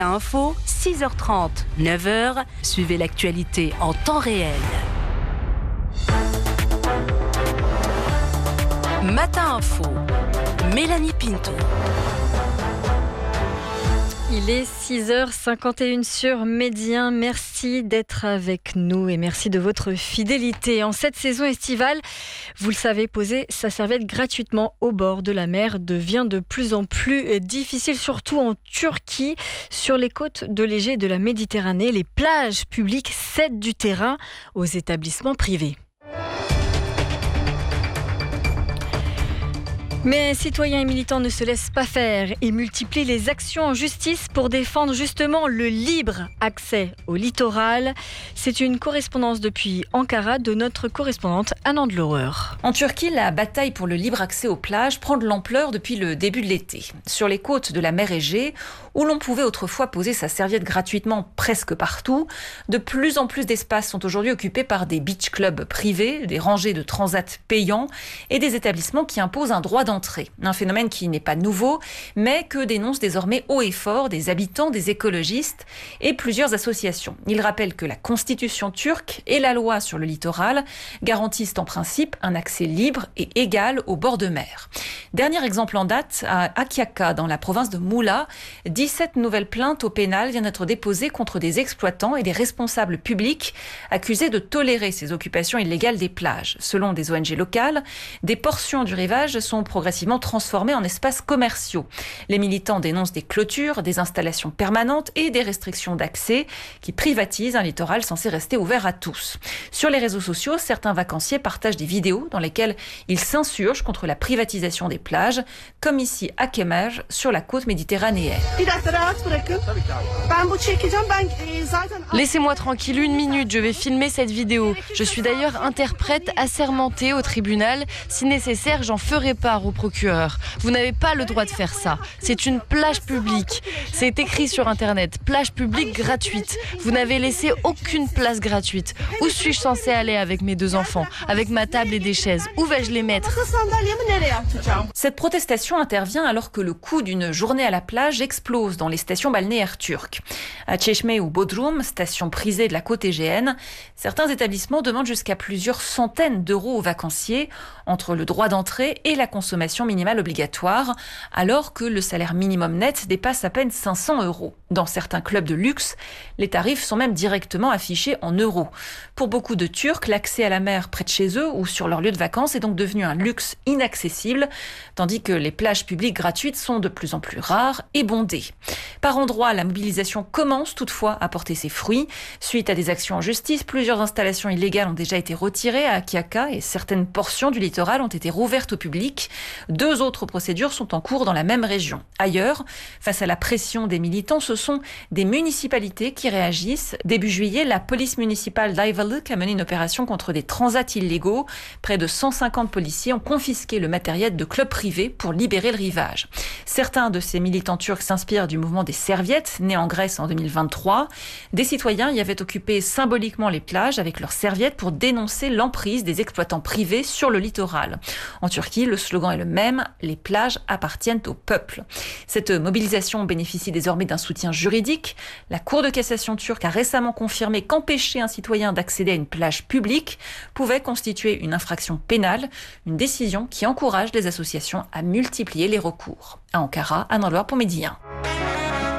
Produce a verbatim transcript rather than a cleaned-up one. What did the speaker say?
Info, six heures trente, neuf heures, suivez l'actualité en temps réel. Matin Info, Mélanie Pinto. Il est six heures cinquante et une sur Média. Merci d'être avec nous et merci de votre fidélité. En cette saison estivale, vous le savez, poser sa serviette gratuitement au bord de la mer devient de plus en plus difficile, surtout en Turquie. Sur les côtes de l'Égée et de la Méditerranée, les plages publiques cèdent du terrain aux établissements privés. Mais citoyens et militants ne se laissent pas faire et multiplient les actions en justice pour défendre justement le libre accès au littoral. C'est une correspondance depuis Ankara de notre correspondante Anand Lauer. En Turquie, la bataille pour le libre accès aux plages prend de l'ampleur depuis le début de l'été. Sur les côtes de la mer Égée, où l'on pouvait autrefois poser sa serviette gratuitement presque partout, de plus en plus d'espaces sont aujourd'hui occupés par des beach clubs privés, des rangées de transats payants et des établissements qui imposent un droit d'entrée. Un phénomène qui n'est pas nouveau, mais que dénoncent désormais haut et fort des habitants, des écologistes et plusieurs associations. Ils rappellent que la constitution turque et la loi sur le littoral garantissent en principe un accès libre et égal au bord de mer. Dernier exemple en date, à Akyaka, dans la province de Muğla, dix-sept nouvelles plaintes au pénal viennent d'être déposées contre des exploitants et des responsables publics accusés de tolérer ces occupations illégales des plages. Selon des O N G locales, des portions du rivage sont progressivement transformées en espaces commerciaux. Les militants dénoncent des clôtures, des installations permanentes et des restrictions d'accès qui privatisent un littoral censé rester ouvert à tous. Sur les réseaux sociaux, certains vacanciers partagent des vidéos dans lesquelles ils s'insurgent contre la privatisation des plages, comme ici à Kemer, sur la côte méditerranéenne. Laissez-moi tranquille une minute, je vais filmer cette vidéo. Je suis d'ailleurs interprète assermentée au tribunal. Si nécessaire, j'en ferai part au procureur. Vous n'avez pas le droit de faire ça. C'est une plage publique. C'est écrit sur Internet. Plage publique gratuite. Vous n'avez laissé aucune place gratuite. Où suis-je censée aller avec mes deux enfants? Avec ma table et des chaises? Où vais-je les mettre? Cette protestation intervient alors que le coût d'une journée à la plage explose dans les stations balnéaires turques. À Çeşme ou Bodrum, station prisée de la côte égéenne, certains établissements demandent jusqu'à plusieurs centaines d'euros aux vacanciers entre le droit d'entrée et la consommation minimale obligatoire, alors que le salaire minimum net dépasse à peine cinq cents euros. Dans certains clubs de luxe, les tarifs sont même directement affichés en euros. Pour beaucoup de Turcs, l'accès à la mer près de chez eux ou sur leur lieu de vacances est donc devenu un luxe inaccessible, tandis que les plages publiques gratuites sont de plus en plus rares et bondées. Par endroits, la mobilisation commence toutefois à porter ses fruits. Suite à des actions en justice, plusieurs installations illégales ont déjà été retirées à Akyaka et certaines portions du littoral ont été rouvertes au public. Deux autres procédures sont en cours dans la même région. Ailleurs, face à la pression des militants, ce sont des municipalités qui réagissent. Début juillet, la police municipale d'Ayvalık a mené une opération contre des transats illégaux. Près de cent cinquante policiers ont confisqué le matériel de clubs privés pour libérer le rivage. Certains de ces militants turcs s'inspirent du mouvement des serviettes, né en Grèce en deux mille vingt-trois. Des citoyens y avaient occupé symboliquement les plages avec leurs serviettes pour dénoncer l'emprise des exploitants privés sur le littoral. En Turquie, le slogan est le même, les plages appartiennent au peuple. Cette mobilisation bénéficie désormais d'un soutien juridique. La Cour de cassation turque a récemment confirmé qu'empêcher un citoyen d'accéder à une plage publique pouvait constituer une infraction pénale, une décision qui encourage les associations à multiplier les recours. À Ankara, Anna Loire pour Média.